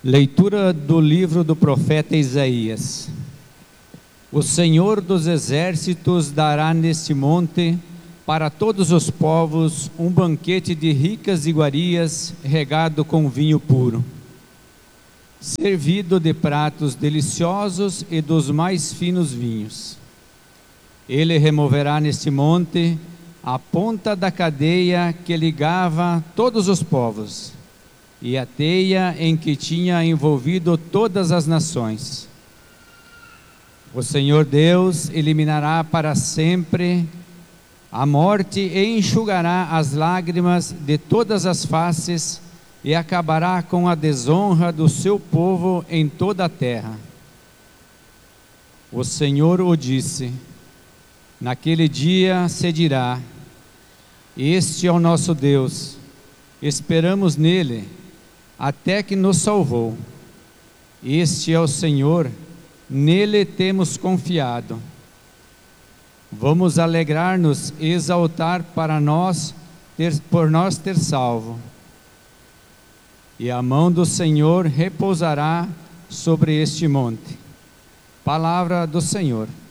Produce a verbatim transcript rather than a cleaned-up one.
Leitura do livro do profeta Isaías. O Senhor dos Exércitos dará neste monte, para todos os povos, um banquete de ricas iguarias, regado com vinho puro, servido de pratos deliciosos e dos mais finos vinhos. Ele removerá neste monte a ponta da cadeia que ligava todos os povos, e a teia em que tinha envolvido todas as nações. O Senhor Deus eliminará para sempre a morte e enxugará as lágrimas de todas as faces e acabará com a desonra do seu povo em toda a terra. O Senhor o disse. Naquele dia se dirá: este é o nosso Deus, esperamos nele, até que nos salvou. Este é o Senhor, nele temos confiado. Vamos alegrar-nos e exaltar para nós, ter, por nós ter salvo. E a mão do Senhor repousará sobre este monte. Palavra do Senhor.